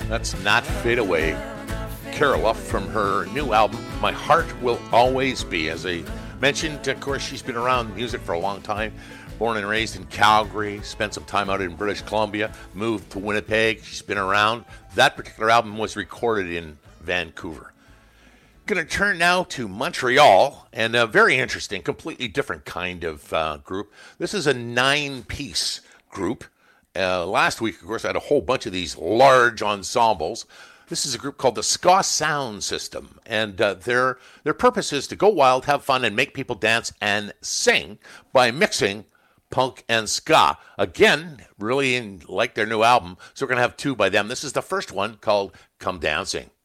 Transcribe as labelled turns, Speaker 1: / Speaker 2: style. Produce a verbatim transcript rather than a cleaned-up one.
Speaker 1: That's Not Fade Away. Carol Luff from her new album, My Heart Will Always Be. As I mentioned, of course, she's been around music for a long time. Born and raised in Calgary, spent some time out in British Columbia, moved to Winnipeg. She's been around. That particular album was recorded in Vancouver. Going to turn now to Montreal, and a very interesting, completely different kind of uh, group. This is a nine-piece group. Uh, last week, of course, I had a whole bunch of these large ensembles. This is a group called the Ska Sound System, and uh, their their purpose is to go wild, have fun, and make people dance and sing by mixing punk and ska. Again, really in, like their new album, so we're going to have two by them. This is the first one called Come Dancing.